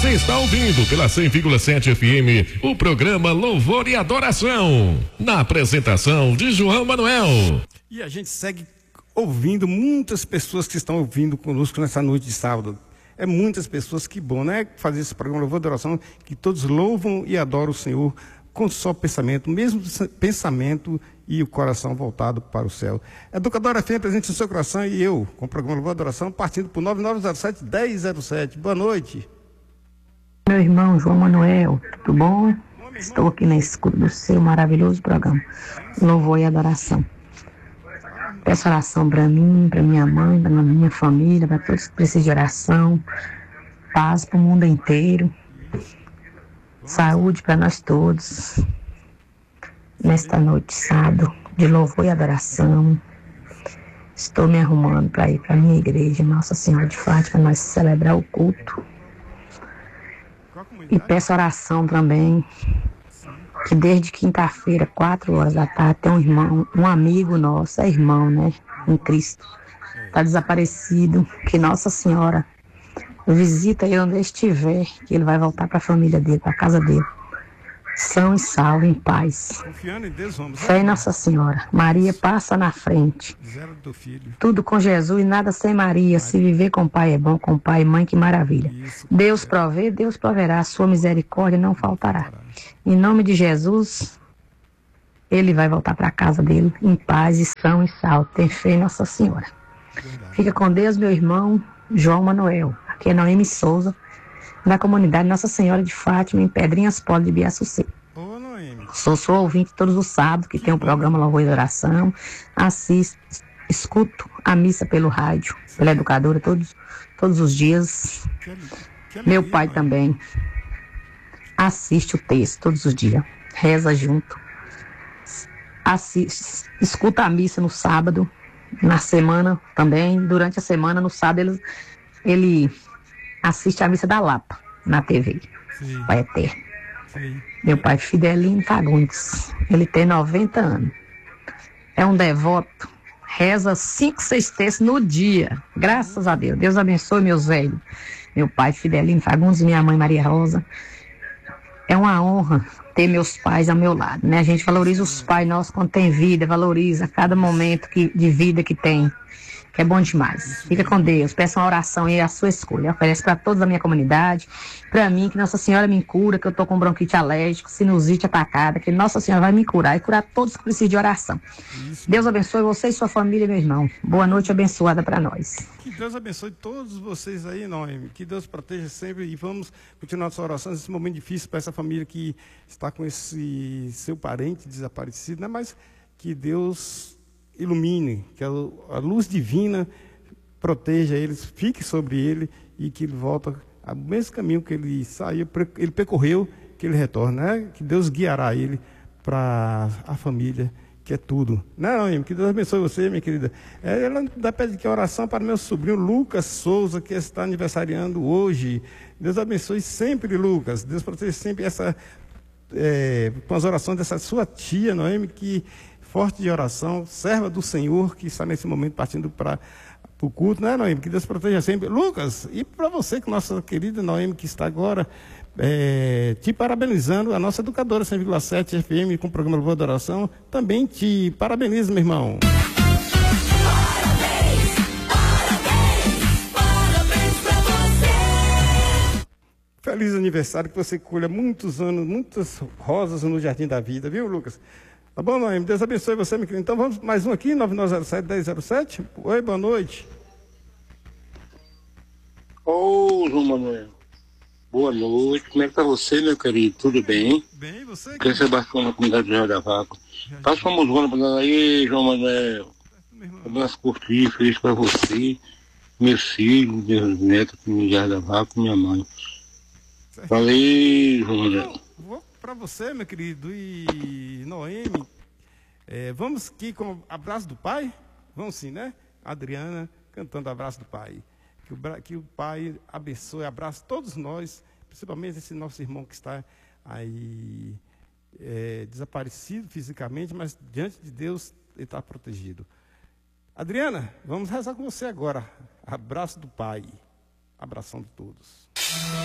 Você está ouvindo pela 100,7 FM o programa Louvor e Adoração, na apresentação de João Manuel. E a gente segue ouvindo muitas pessoas que estão ouvindo conosco nessa noite de sábado. É muitas pessoas, que bom, né? Fazer esse programa Louvor e Adoração, que todos louvam e adoram o Senhor com só pensamento, mesmo pensamento e o coração voltado para o céu. Educadora FM presente no seu coração e eu, com o programa Louvor e Adoração, partindo por 9907-1007. Boa noite. Meu irmão João Manuel, tudo bom? Estou aqui na escuta do seu maravilhoso programa Louvor e Adoração. Peço oração para mim, para minha mãe, para minha família, para todos que precisam de oração, paz para o mundo inteiro, saúde para nós todos. Nesta noite de sábado de louvor e adoração, estou me arrumando para ir para a minha igreja, Nossa Senhora de Fátima, para nós celebrar o culto. E peço oração também, que desde quinta-feira, 4 horas da tarde, tem um irmão, um amigo nosso, é irmão, né, em Cristo, está desaparecido, que Nossa Senhora visita ele onde ele estiver, que ele vai voltar para a família dele, para a casa dele, são e salvo, em paz. Confiando em Deus, vamos. Fé em Nossa Senhora. Maria passa na frente. Zero do filho. Tudo com Jesus e nada sem Maria. Se viver com o Pai é bom, com o Pai e Mãe, que maravilha. Isso, Deus provê, Deus proverá. A sua misericórdia não faltará. Em nome de Jesus, ele vai voltar para a casa dele em paz e são e salvo. Tem fé em Nossa Senhora. Fica com Deus, meu irmão João Manuel. Aqui é Noemi Souza, da comunidade Nossa Senhora de Fátima, em Pedrinhas Poli de Biaçucê. Ô, Noemi. Sou ouvinte todos os sábados, que tem um programa Louvor e Adoração. Assisto, escuto a missa pelo rádio, pela educadora, todos os dias. Meu pai também assiste o texto todos os dias, reza junto. Assiste, escuta a missa no sábado, na semana também, durante a semana, no sábado, ele assiste a missa da Lapa, na TV, Sim. Pai Eterno. Sim. Meu pai Fidelino Fagundes, ele tem 90 anos. É um devoto, reza 5, 6 textos no dia, graças a Deus. Deus abençoe meus velhos. Meu pai Fidelino Fagundes e minha mãe Maria Rosa. É uma honra ter meus pais ao meu lado, né? A gente valoriza os pais nossos quando tem vida, valoriza cada momento de vida que tem, que é bom demais. Fica com Deus, peça uma oração e a sua escolha. Oferece para todos da minha comunidade, para mim, que Nossa Senhora me cura, que eu tô com bronquite alérgico, sinusite atacada, que Nossa Senhora vai me curar e curar todos que precisam de oração. Deus abençoe você e sua família, meu irmão. Boa noite abençoada para nós. Que Deus abençoe todos vocês aí, Noemi. Que Deus proteja sempre e vamos continuar nossa oração nesse momento difícil para essa família que está com esse seu parente desaparecido, né? Mas que Deus ilumine, que a luz divina proteja eles, fique sobre ele e que ele volta ao mesmo caminho que ele saiu, ele percorreu, que ele retorne, né? Que Deus guiará ele para a família, que é tudo. Não, que Deus abençoe você, minha querida. Ela dá pede que oração para meu sobrinho Lucas Souza, que está aniversariando hoje. Deus abençoe sempre, Lucas. Deus proteja sempre com as orações dessa sua tia, Noemi, que forte de oração, serva do Senhor, que está nesse momento partindo para o culto, né, Noemi? Que Deus proteja sempre. Lucas, e para você, que nossa querida Noemi, que está agora te parabenizando, a nossa educadora 100,7 FM com o programa Louvor e Adoração, também te parabenizo, meu irmão. Parabéns pra você. Feliz aniversário, que você colha muitos anos, muitas rosas no jardim da vida, viu, Lucas? Tá bom, Noemi? Deus abençoe você, meu querido. Então vamos mais um aqui, 9907-1007. Oi, boa noite. Ô, João Manuel. Boa noite. Como é que tá você, meu querido? Tudo bem? Bem, e você? Aqui é Sebastião, na comunidade de Jardim da Vaca. Passa uma musona pra nós aí, João Manuel. Abraço curtinho, feliz pra você, meus filhos, meus netos, aqui Jardim da Vaca, minha mãe. Valeu, João Manuel. Vou para você, meu querido, e Noemi. Vamos aqui com o abraço do pai? Vamos sim, né? Adriana cantando abraço do pai. Que o pai abençoe, abrace todos nós, principalmente esse nosso irmão que está aí desaparecido fisicamente, mas diante de Deus ele está protegido. Adriana, vamos rezar com você agora. Abraço do pai. Abração de todos.